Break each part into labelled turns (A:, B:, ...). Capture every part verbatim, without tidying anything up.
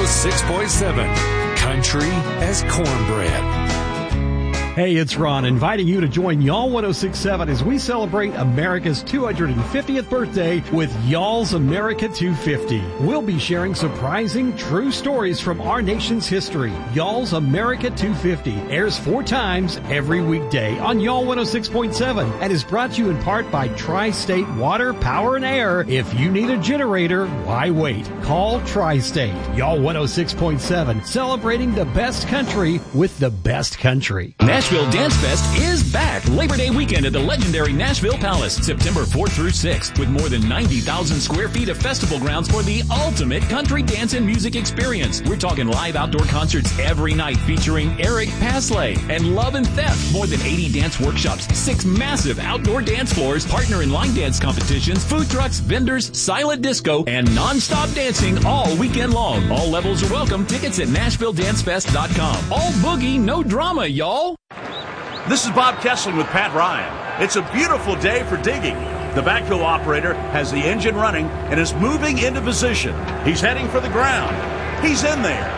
A: six point seven. Country as cornbread.
B: Hey, it's Ron, inviting you to join Y'all one oh six point seven as we celebrate America's two hundred fiftieth birthday with Y'all's America two fifty. We'll be sharing surprising, true stories from our nation's history. Y'all's America two fifty airs four times every weekday on Y'all one oh six point seven and is brought to you in part by Tri-State Water, Power, and Air. If you need a generator, why wait? Call Tri-State. Y'all one oh six point seven, celebrating the best country with the best country.
C: Nashville Dance Fest is back Labor Day weekend at the legendary Nashville Palace, September fourth through sixth, with more than ninety thousand square feet of festival grounds for the ultimate country dance and music experience. We're talking live outdoor concerts every night featuring Eric Paslay and Love and Theft, more than eighty dance workshops, six massive outdoor dance floors, partner and line dance competitions, food trucks, vendors, silent disco, and non-stop dancing all weekend long. All levels are welcome. Tickets at Nashville Dance Fest dot com. All boogie, no drama, y'all.
D: This is Bob Kessling with Pat Ryan. It's a beautiful day for digging. The backhoe operator has the engine running and is moving into position. He's heading for the ground. He's in there.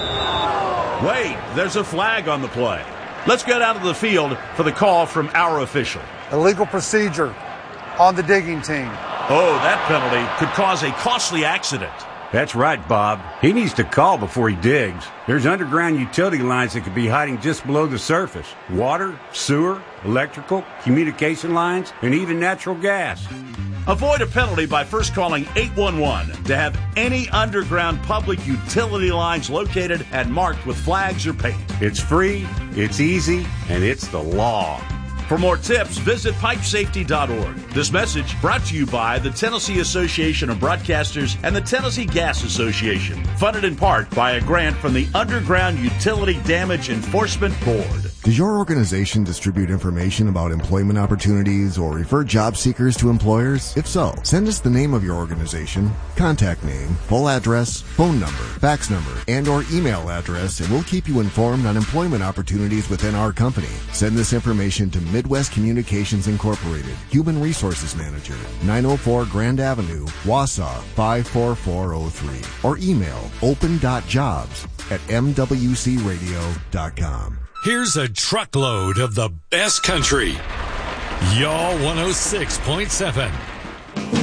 D: Wait, there's a flag on the play. Let's get out of the field for the call from our official.
E: Illegal procedure on the digging team.
D: Oh, that penalty could cause a costly accident.
F: That's right, Bob. He needs to call before he digs. There's underground utility lines that could be hiding just below the surface. Water, sewer, electrical, communication lines, and even natural gas.
D: Avoid a penalty by first calling eight one one to have any underground public utility lines located and marked with flags or paint.
F: It's free, it's easy, and it's the law.
D: For more tips, visit pipe safety dot org. This message brought to you by the Tennessee Association of Broadcasters and the Tennessee Gas Association, funded in part by a grant from the Underground Utility Damage Enforcement Board.
G: Does your organization distribute information about employment opportunities or refer job seekers to employers? If so, send us the name of your organization, contact name, full address, phone number, fax number, and or email address, and we'll keep you informed on employment opportunities within our company. Send this information to Midwest Communications Incorporated, Human Resources Manager, nine oh four Grand Avenue, Wausau, five four four oh three, or email open dot jobs at m w c radio dot com.
A: Here's a truckload of the best country. Y'all one oh six point seven.